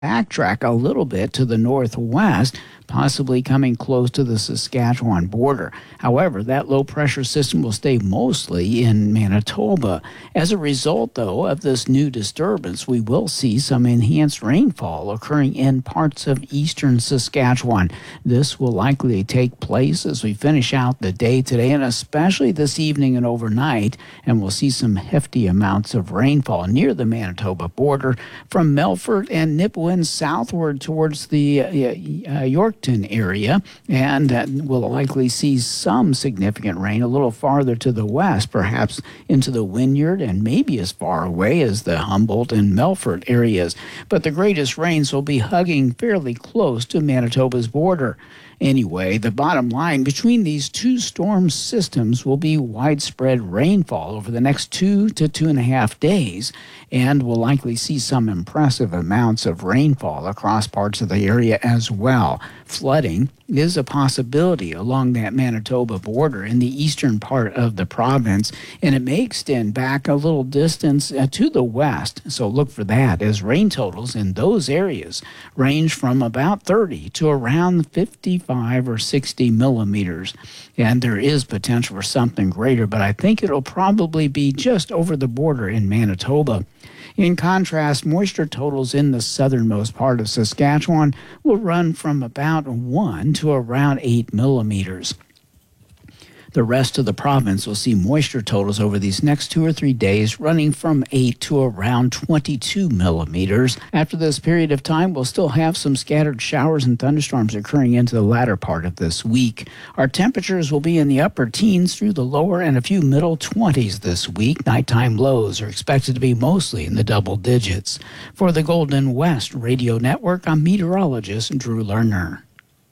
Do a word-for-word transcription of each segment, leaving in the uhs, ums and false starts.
backtrack a little bit to the northwest, possibly coming close to the Saskatchewan border. However, that low-pressure system will stay mostly in Manitoba. As a result, though, of this new disturbance, we will see some enhanced rainfall occurring in parts of eastern Saskatchewan. This will likely take place as we finish out the day today, and especially this evening and overnight, and we'll see some hefty amounts of rainfall near the Manitoba border from Melfort and Nipawin southward towards the uh, uh, York area, and uh, we'll likely see some significant rain a little farther to the west, perhaps into the Wynyard and maybe as far away as the Humboldt and Melfort areas. But the greatest rains will be hugging fairly close to Manitoba's border. Anyway, the bottom line between these two storm systems will be widespread rainfall over the next two to two and a half days, and we'll likely see some impressive amounts of rainfall across parts of the area as well. Flooding is a possibility along that Manitoba border in the eastern part of the province, and it may extend back a little distance uh, to the west, so look for that as rain totals in those areas range from about thirty to around fifty-five or sixty millimeters, and there is potential for something greater, but I think it'll probably be just over the border in Manitoba. In contrast, moisture totals in the southernmost part of Saskatchewan will run from about one to around eight millimeters. The rest of the province will see moisture totals over these next two or three days running from eight to around twenty-two millimeters. After this period of time, we'll still have some scattered showers and thunderstorms occurring into the latter part of this week. Our temperatures will be in the upper teens through the lower and a few middle twenties this week. Nighttime lows are expected to be mostly in the double digits. For the Golden West Radio Network, I'm meteorologist Drew Lerner.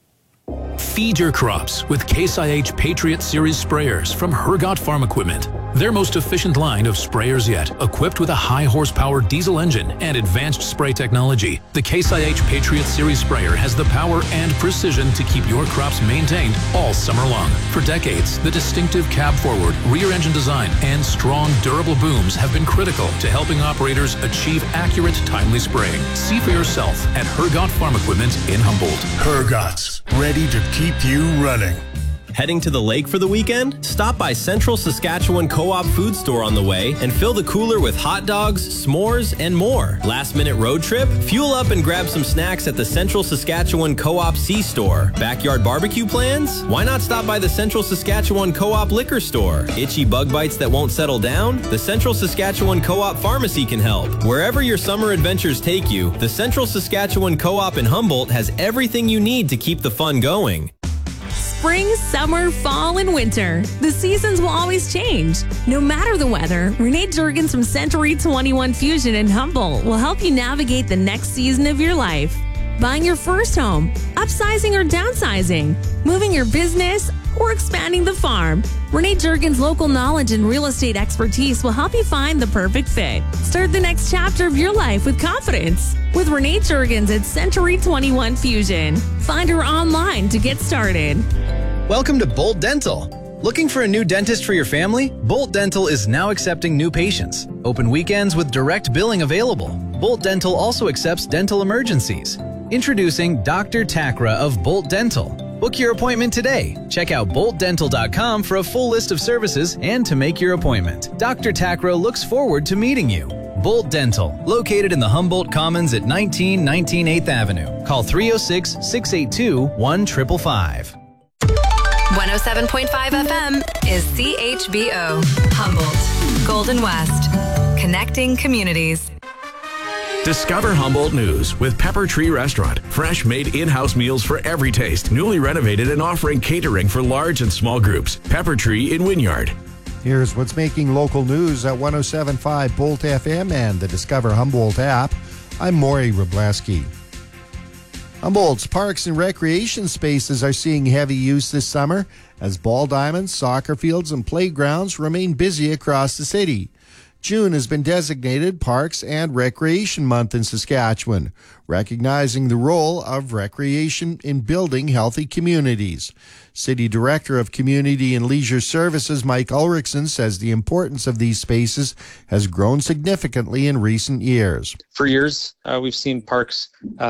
Feed your crops with Case I H Patriot Series sprayers from Hergot Farm Equipment. Their most efficient line of sprayers yet, equipped with a high horsepower diesel engine and advanced spray technology. The Case I H Patriot Series sprayer has the power and precision to keep your crops maintained all summer long. For decades, the distinctive cab-forward, rear-engine design and strong, durable booms have been critical to helping operators achieve accurate, timely spraying. See for yourself at Hergot Farm Equipment in Humboldt. Hergot's, ready to keep you running. Heading to the lake for the weekend? Stop by Central Saskatchewan Co-op Food Store on the way and fill the cooler with hot dogs, s'mores, and more. Last minute road trip? Fuel up and grab some snacks at the Central Saskatchewan Co-op C-Store. Backyard barbecue plans? Why not stop by the Central Saskatchewan Co-op Liquor Store? Itchy bug bites that won't settle down? The Central Saskatchewan Co-op Pharmacy can help. Wherever your summer adventures take you, the Central Saskatchewan Co-op in Humboldt has everything you need to keep the fun going. Spring, summer, fall, and winter. The seasons will always change. No matter the weather, Renee Jurgens from Century twenty-one Fusion in Humboldt will help you navigate the next season of your life. Buying your first home, upsizing or downsizing, moving your business, or expanding the farm. Renee Jurgens' local knowledge and real estate expertise will help you find the perfect fit. Start the next chapter of your life with confidence with Renee Jurgens at Century twenty-one Fusion. Find her online to get started. Welcome to Bolt Dental. Looking for a new dentist for your family? Bolt Dental is now accepting new patients. Open weekends with direct billing available. Bolt Dental also accepts dental emergencies. Introducing Doctor Takra of Bolt Dental. Book your appointment today. Check out bolt dental dot com for a full list of services and to make your appointment. Doctor Takra looks forward to meeting you. Bolt Dental, located in the Humboldt Commons at nineteen nineteen eighth Avenue. Call three oh six, six eight two, one five five five. one oh seven point five F M is C H B O. Humboldt, Golden West. Connecting communities. Discover Humboldt News with Pepper Tree Restaurant. Fresh made in-house meals for every taste. Newly renovated and offering catering for large and small groups. Pepper Tree in Wynyard. Here's what's making local news at one oh seven point five Bolt F M and the Discover Humboldt app. I'm Maury Robleski. Humboldt's parks and recreation spaces are seeing heavy use this summer as ball diamonds, soccer fields, and playgrounds remain busy across the city. June has been designated Parks and Recreation Month in Saskatchewan, recognizing the role of recreation in building healthy communities. City Director of Community and Leisure Services Mike Ulrichsen says the importance of these spaces has grown significantly in recent years. For years, uh, we've seen parks uh,